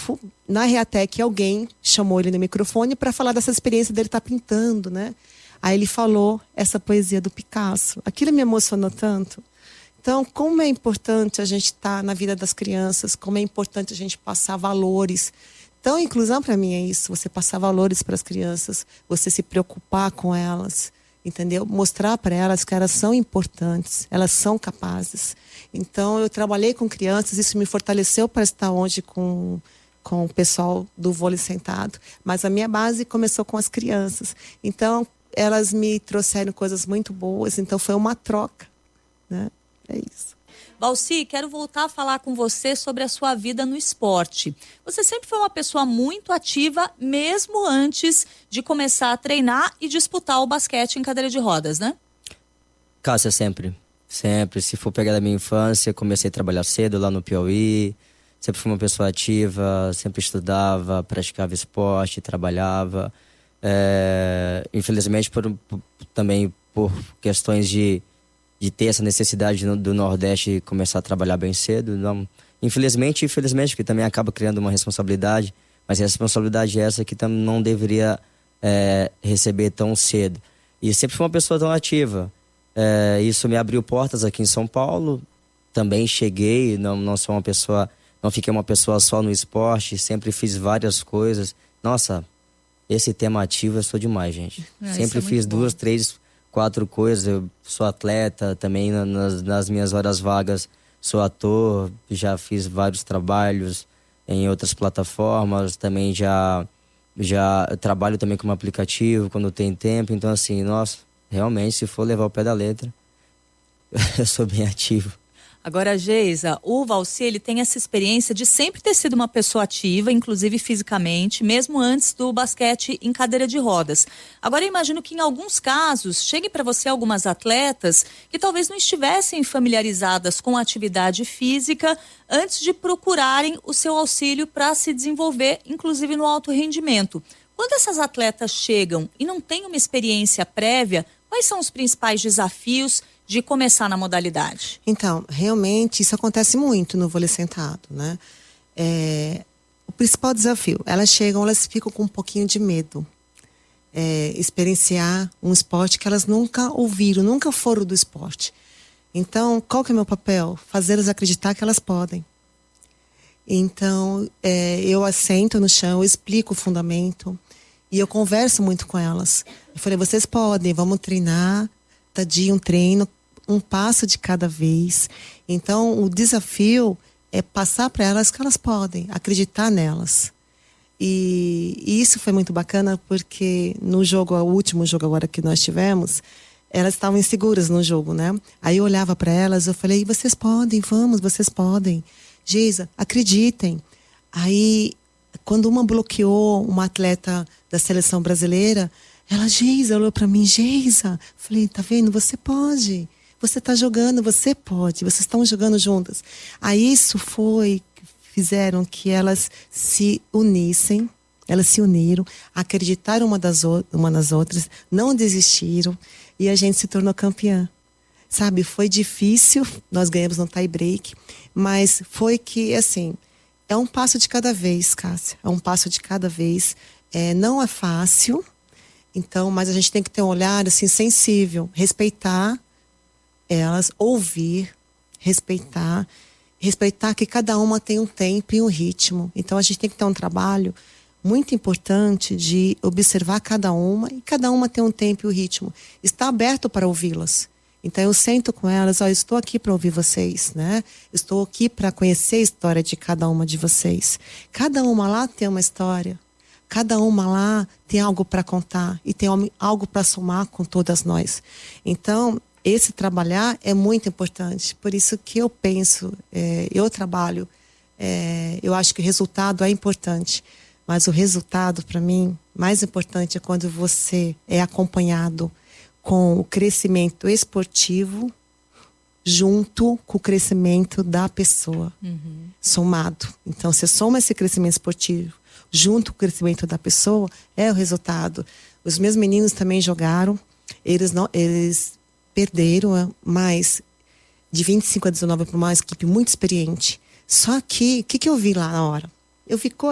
fotógrafo, na Reatec, alguém chamou ele no microfone para falar dessa experiência dele estar pintando, né? Aí ele falou essa poesia do Picasso. Aquilo me emocionou tanto. Então, como é importante a gente estar na vida das crianças, como é importante a gente passar valores. Então, a inclusão para mim é isso, você passar valores para as crianças, você se preocupar com elas, entendeu? Mostrar para elas que elas são importantes, elas são capazes. Então, eu trabalhei com crianças, isso me fortaleceu para estar hoje com o pessoal do vôlei sentado. Mas a minha base começou com as crianças. Então, elas me trouxeram coisas muito boas, então foi uma troca, né? É isso. Valci, quero voltar a falar com você sobre a sua vida no esporte. Você sempre foi uma pessoa muito ativa, mesmo antes de começar a treinar e disputar o basquete em cadeira de rodas, né? Cássia, sempre. Sempre. Se for pegar da minha infância, comecei a trabalhar cedo lá no Piauí. Sempre fui uma pessoa ativa, sempre estudava, praticava esporte, trabalhava. Infelizmente, também por questões de ter essa necessidade do Nordeste começar a trabalhar bem cedo. Não, infelizmente, porque também acaba criando uma responsabilidade, mas a responsabilidade é essa que não deveria receber tão cedo. E sempre fui uma pessoa tão ativa. Isso me abriu portas aqui em São Paulo. Também cheguei, não sou uma pessoa, não fiquei uma pessoa só no esporte, sempre fiz várias coisas. Nossa, esse tema ativo eu sou demais, gente. Sempre fiz 2, 3, 4 coisas. Eu sou atleta também, nas minhas horas vagas sou ator, já fiz vários trabalhos em outras plataformas, também já trabalho também como aplicativo quando tem tempo. Então assim, nossa, realmente, se for levar o pé da letra, eu sou bem ativo. Agora, Geisa, o Valci, ele tem essa experiência de sempre ter sido uma pessoa ativa, inclusive fisicamente, mesmo antes do basquete em cadeira de rodas. Agora, eu imagino que em alguns casos, chegue para você algumas atletas que talvez não estivessem familiarizadas com a atividade física antes de procurarem o seu auxílio para se desenvolver, inclusive no alto rendimento. Quando essas atletas chegam e não têm uma experiência prévia, quais são os principais desafios de começar na modalidade? Então, realmente, isso acontece muito no vôlei sentado, né? O principal desafio, elas chegam, elas ficam com um pouquinho de medo. Experienciar um esporte que elas nunca ouviram, nunca foram do esporte. Então, qual que é o meu papel? Fazê-las acreditar que elas podem. Então, eu assento no chão, eu explico o fundamento e eu converso muito com elas. Eu falei, vocês podem, vamos treinar, cada dia um treino, um passo de cada vez. Então, o desafio é passar para elas que elas podem, acreditar nelas. E isso foi muito bacana porque no jogo, o último jogo agora que nós tivemos, elas estavam inseguras no jogo, né? Aí eu olhava para elas, eu falei, vocês podem, vamos, vocês podem. Geisa, acreditem. Aí, quando uma bloqueou uma atleta da seleção brasileira, ela, Geisa, olhou para mim, Geisa. Falei, tá vendo? Você pode. Você tá jogando, você pode. Vocês estão jogando juntas. Aí isso fizeram que elas se unissem. Elas se uniram, acreditaram uma nas outras, não desistiram e a gente se tornou campeã. Sabe, foi difícil, nós ganhamos no tie break, mas foi que, assim, é um passo de cada vez, Cássia. É um passo de cada vez. Não é fácil. Então, mas a gente tem que ter um olhar assim sensível, respeitar elas, ouvir, respeitar que cada uma tem um tempo e um ritmo. Então a gente tem que ter um trabalho muito importante de observar cada uma e cada uma tem um tempo e um ritmo. Está aberto para ouvi-las. Então eu sento com elas, estou aqui para ouvir vocês, né? Estou aqui para conhecer a história de cada uma de vocês. Cada uma lá tem uma história. Cada uma lá tem algo para contar e tem algo para somar com todas nós. Então, esse trabalhar é muito importante. Por isso que eu penso, eu trabalho, eu acho que o resultado é importante. Mas o resultado, para mim, mais importante é quando você é acompanhado com o crescimento esportivo junto com o crescimento da pessoa, somado. Então, você soma esse crescimento esportivo junto com o crescimento da pessoa, é o resultado. Os meus meninos também jogaram, eles perderam, mas de 25 a 19 para uma equipe muito experiente. Só que, o que eu vi lá na hora? Eu vi